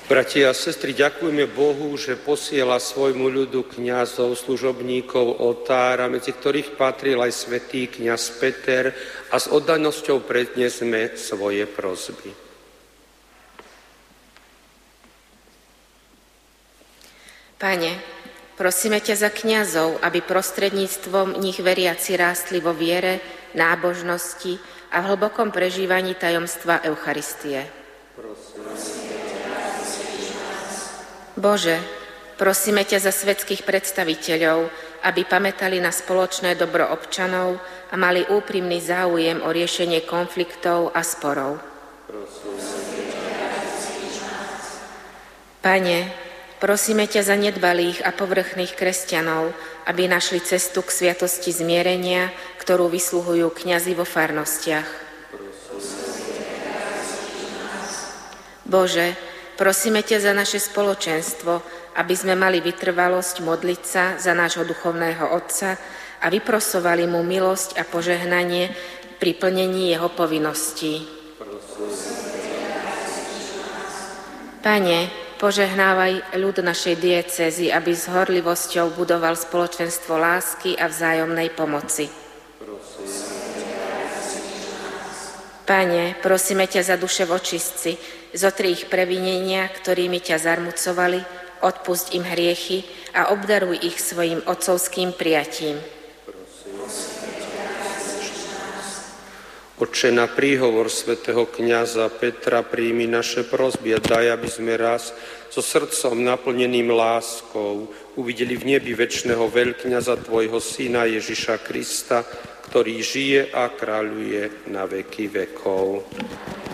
Bratia a sestry, ďakujeme Bohu, že posiela svojmu ľudu kňazov, služobníkov oltára, medzi ktorých patril aj svätý kňaz Peter, a s oddanosťou prednesme svoje prosby. Pane, prosíme ťa za kňazov, aby prostredníctvom nich veriaci rástli vo viere, nábožnosti a v hlbokom prežívaní tajomstva Eucharistie. Bože, prosíme ťa za svetských predstaviteľov, aby pamätali na spoločné dobro občanov a mali úprimný záujem o riešenie konfliktov a sporov. Pane, prosíme ťa za nedbalých a povrchných kresťanov, aby našli cestu k sviatosti zmierenia, ktorú vysluhujú kňazi vo farnostiach. Bože, prosíme ťa za naše spoločenstvo, aby sme mali vytrvalosť modliť sa za nášho duchovného otca a vyprosovali mu milosť a požehnanie pri plnení jeho povinností. Pane, požehnávaj ľud našej diecézy, aby s horlivosťou budoval spoločenstvo lásky a vzájomnej pomoci. Pane, prosíme ťa za duše vočistci, zotri ich previnenia, ktorými ťa zarmucovali, odpusť im hriechy a obdaruj ich svojim otcovským prijatím. Otče, na príhovor svätého kňaza Petra príjmi naše prosby a daj, aby sme raz so srdcom naplneným láskou uvideli v nebi večného veľkňaza tvojho syna Ježiša Krista, ktorý žije a kráľuje na veky vekov.